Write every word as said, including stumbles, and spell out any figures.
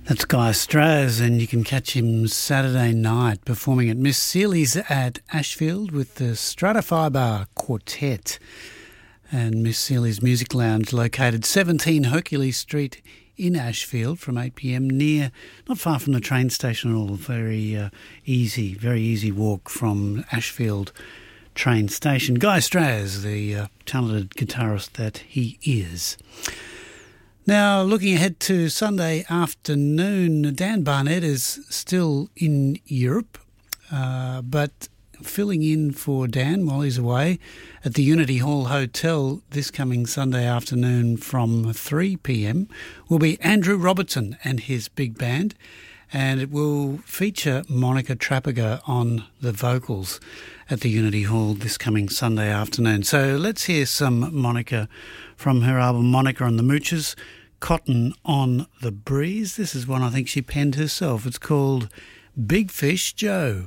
That's Guy Straz, and you can catch him Saturday night performing at Miss Seeley's at Ashfield with the Stratofiber Quartet. And Miss Seeley's Music Lounge, located seventeen Hercules Street in Ashfield from eight p m, near, not far from the train station at all. Very uh, easy, very easy walk from Ashfield train station. Guy Straz, the uh, talented guitarist that he is. Now, looking ahead to Sunday afternoon, Dan Barnett is still in Europe, uh, but filling in for Dan while he's away at the Unity Hall Hotel this coming Sunday afternoon from three p m will be Andrew Robertson and his big band, and it will feature Monica Trappiger on the vocals at the Unity Hall this coming Sunday afternoon. So let's hear some Monica from her album Monica and the Moochers, Cotton on the Breeze. This is one I think she penned herself. It's called Big Fish Joe.